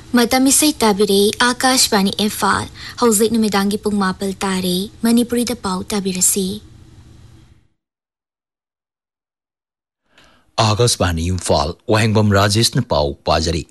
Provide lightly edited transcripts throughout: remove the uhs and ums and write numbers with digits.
Matamisay tabire Akashvani Imphal Hauzik numidangi pung mapal tare Manipurida pau tabirasi. Akashvani Imphal Wahengbam Rajesh na pau pajari.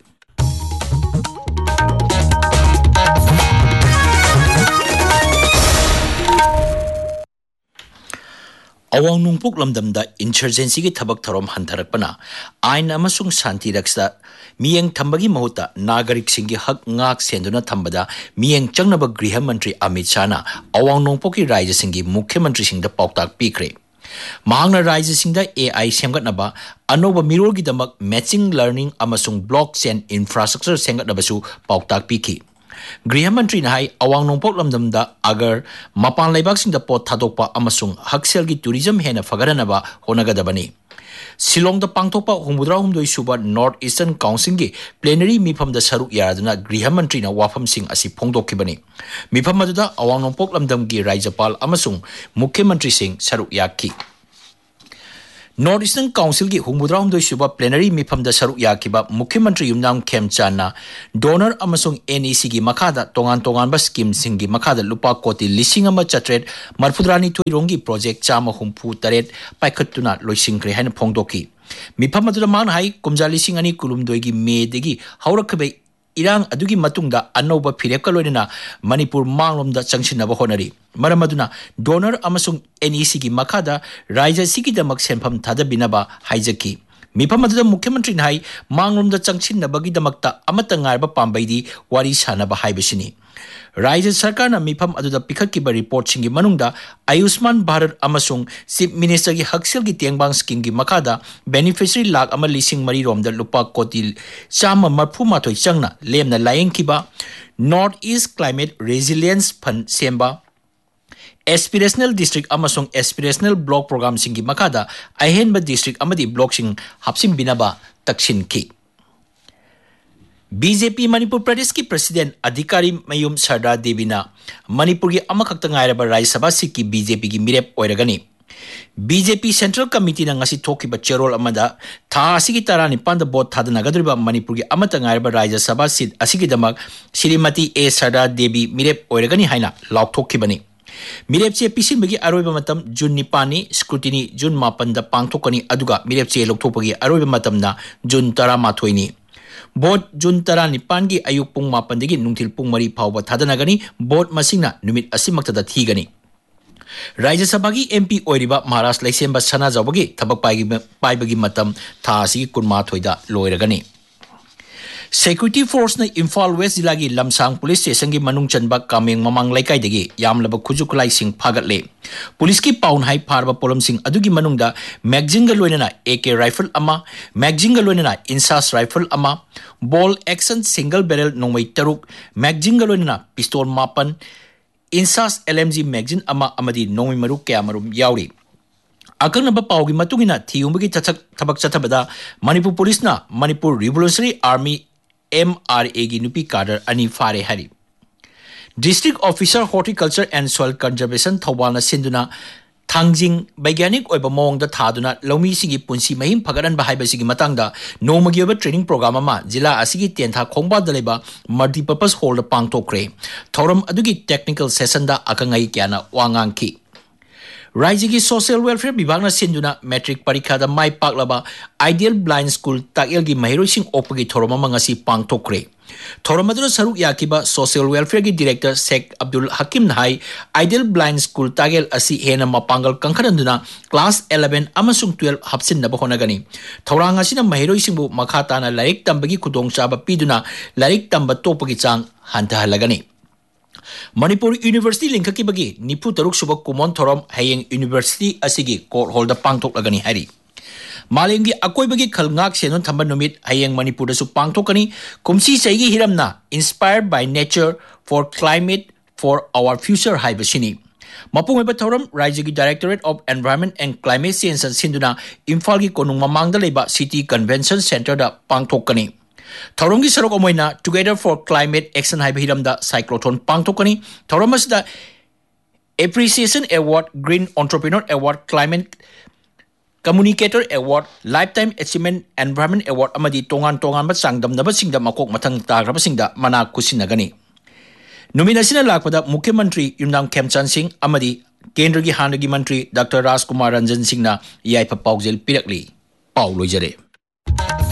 Awang nungpuk lamdamda insurgency ki thabak thorom hantarakpana ain amasung shanti raksa miyeng thambagi mahuta nagarik singgi hak ngak senduna thambada miyeng changnaba griha mantri Amit Shah na awang nungpuk ki rajya singgi mukhya mantri singda pauktak pikre mahangna rajya singda AI semgatnaba anoba mirol gi damak matching learning amasung blockchain infrastructure semgatnabasu pauktak piki Griha Mantri Nahai Awang Nongpok Lamdamda Agar Mapan Laibak Sing the Pot Tadokpa Amasung Haksel gi tourism hena Fagaranaba Honagadabani. Silong the Pangtopa Humudra Humdoi Suba North Eastern Council gi plenary mifam the Saru Yaradana Griha Mantri na Wafam Sing Asi Pongdo Kibani. Mifam Maduda Awang Nongpok Lamdam gi Raijapal Amasung Mukhya Mantri Sing Saru Yaki. North Eastern Council ki Humudra Humdoi Suba plenary mifam the Saru Yakiba Mukhya Mantri Yumnam Khemchana donor amasung NEC gi makada tongan ba scheme singi makada lupa koti lisingama chatret marfudrani tuirongi project chama humpu taret paikhatuna loisingkre hain phongdoki mifam adula man hai kumja lising ani kulumdoi gi me degi haurakbe irang adugi matungda anoba phirepka loinena Manipur manglomda changsinaba honari maramaduna donor amasung NEC gi makada raija sigi damak senpham thada binaba haijaki mifam adula Mukhya Mantri nai manglomda changsinabagi damakta amata ngarba pambaidi wari sanaba haibasini Raija Sarkar na mifam aduda pikhakiba report singi manungda Ayushman Bharat amasung Chief Minister gi Haksel gi Tiangbang scheme gi makada beneficiary lakh ama lising mari romda lupa koti chama marphu mathoi changna lemna layeng kiba North East Climate Resilience Fund semba Aspirational District amasung Aspirational Block Program singi makada ahenba district amadi block sing hapsim binaba taksin ki BJP Manipur Pradesh ki President Adhikari Mayum Sarda Devina Manipur ki amakakta ngairaba Rajya Sabha Sikki BJP ki mirep oiragani BJP Central Committee na ngasi thokiba cherol amada tha asigi tarani panda bot thadanagadriba Manipur ki amata ngairaba Rajya Sabha seat asigi damak Shrimati A Sarda Devi mirep oiragani haina laukthokibani mirep che pisinbagi aroiba matam June 9 scrutiny June 8 da pangthokani aduga mirep che lokthopagi aroiba matam na June 13 ni Bot June 19 gi ayuk pung 8 dagi nungthil pung 3 phawba thadanagani bot masingna numit asimakta thigani Rajya Sabha gi MP oiriba Maharashtra Laisemba Sana Jawbagi thabak paibagi matam tha asi kunma thoida loiragani Security Force na Imphal West Jilla gi Lamsang Police Station gi manung chanba Kameng Mamang Laikai dagi yamlaba khujukulai sing phagatle Police ki paun hai pharba polom sing adugi manungda Magzinga loinana AK rifle ama Magzinga loinana Insas rifle ama ball action single barrel nongmai taruk Magzinga loinana pistol mapan Insas LMG magazine ama amadi nongmai maruk kaya marum yauri Akangna paugi matungina thiumbagi thabak chathabada Manipur Police na Manipur Revolutionary Army MRA gi nupi cadre ani fare hari District Officer Horticulture and Soil Conservation Thawal na sinduna Thangjing Baigyanik oiba mawngda thaduna lomi sigi punsi mahim phagaran ba haiba sigi matangda nomagi oba training program ama jila asigi tentha khongba daleba multi purpose hall da pangtokre thoram adugi technical session da akangai kyana wangang ki Raijigi Social Welfare Bibhag na sinduna metric parikha da mai paklaba Ideal Blind School takil gi mahirosing opagi thoroma mangasi pangtokre Thoramadura Saruk Yakiba Social Welfare gi Director Sheikh Abdul Hakim Nahai Ideal Blind School Tagel Asi Hena Mapangal Kankaranduna Class 11 amasung 12 hapsin na bahonagani Thorang asina mahiroi singbu makhata na larik tambagi kudong chaba piduna larik tamba topagi chang hantahalagani Manipur University Linkaki bagi Nipu Taruk Subak Kumon Thorom Hayeng University Asigi Court Holder Pangtok Lagani Hari Malengi Akoi bagi Kalngak Senon Tamba Numit Hayeng Manipur da su Pangtokani Kumsi Saigi Hiramna Inspired by Nature for Climate for Our Future Haibasini Mapung Eba Thorom Raijagi Directorate of Environment and Climate Science and Sinduna Imphal gi Konung Mamangda Leba City Convention Center da Pangtokani Thorongi Sarok Omoina Together for Climate Action Haiba Hiramda Cyclotron Pangtokani Thoromas da Appreciation Award Green Entrepreneur Award Climate Communicator Award, Lifetime Achievement Environment Award amadi tongan sangdamnaba singda makok mathang tagraba singda mana kusinagani. Numinasina lakpada Mukhya Mantri Yumnam Khemchan Singh amadi Kendra gi Hanagi Mantri Dr. Rajkumar Ranjan Singh na yaipa paujel pirakli. Pau loijare.